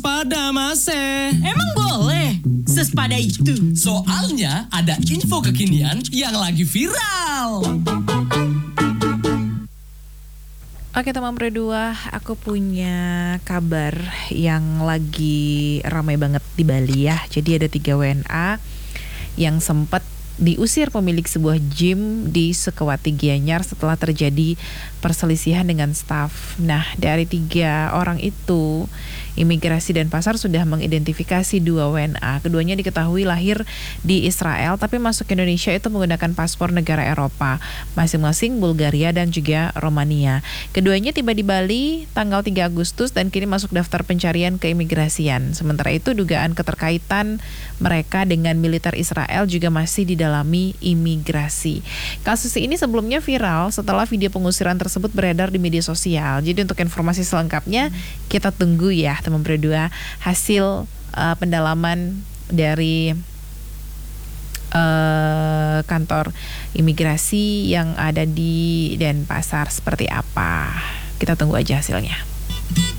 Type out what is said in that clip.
Pada mase. Emang boleh? Sesepada itu. Soalnya ada info kekinian yang lagi viral. Oke teman berdua, aku punya kabar yang lagi ramai banget di Bali ya. Jadi ada 3 WNA yang sempat diusir pemilik sebuah gym di Sukawati Gianyar setelah terjadi perselisihan dengan staf. Nah, dari 3 orang itu, Imigrasi dan Pasar sudah mengidentifikasi 2 WNA. Keduanya diketahui lahir di Israel tapi masuk ke Indonesia itu menggunakan paspor negara Eropa, masing-masing Bulgaria dan juga Romania. Keduanya tiba di Bali tanggal 3 Agustus dan kini masuk daftar pencarian keimigrasian. Sementara itu dugaan keterkaitan mereka dengan militer Israel juga masih didalami imigrasi. Kasus ini sebelumnya viral setelah video pengusiran tersebut beredar di media sosial. Jadi untuk informasi selengkapnya kita tunggu ya teman berdua hasil pendalaman dari kantor imigrasi yang ada di Denpasar seperti apa. Kita tunggu aja hasilnya.